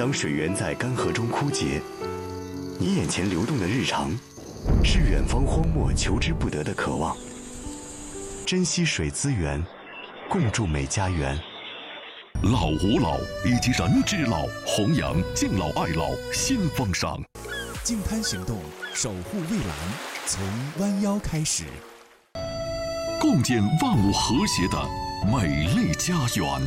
当水源在干涸中枯竭，你眼前流动的日常，是远方荒漠求之不得的渴望。珍惜水资源，共筑美家园。 老吾老以及人之老，弘扬敬老爱老新风尚。 净滩行动，守护蔚蓝，从弯腰开始， 共建万物和谐的美丽家园。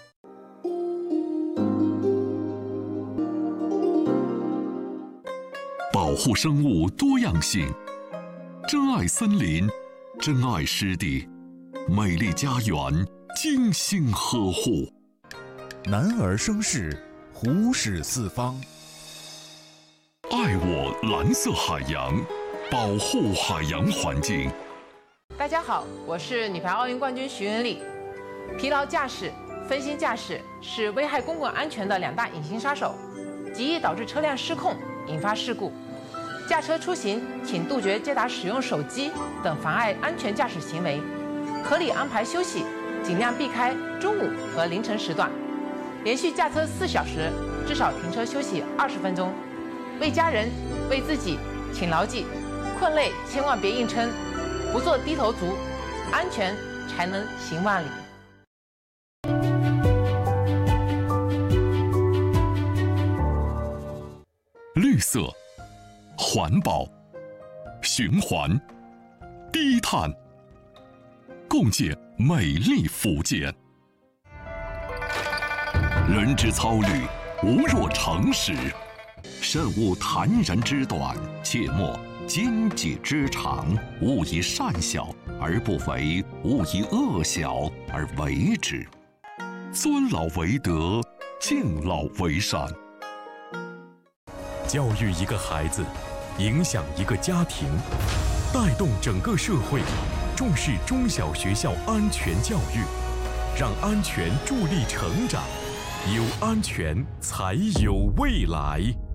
保护生物多样性，珍爱森林，珍爱湿地，美丽家园精心呵护。 男儿生事，虎视四方。 爱我蓝色海洋，保护海洋环境。 大家好，我是女排奥运冠军徐文丽。疲劳驾驶、分心驾驶是危害公共安全的2大隐形杀手，极易导致车辆失控，引发事故。驾车出行，请杜绝接打使用手机等妨碍安全驾驶行为，合理安排休息，尽量避开中午和凌晨时段。连续驾车4小时，至少停车休息20分钟。为家人，为自己，请牢记：困累千万别硬撑，不做低头族，安全才能行万里。 绿色、环保、循环、低碳，共建美丽福建。人之操虑，无若诚实。慎勿坦然之短，切莫奸计之长。勿以善小而不为，勿以恶小而为之。尊老为德，敬老为善。 教育一个孩子，影响一个家庭，带动整个社会，重视中小学校安全教育，让安全助力成长，有安全才有未来。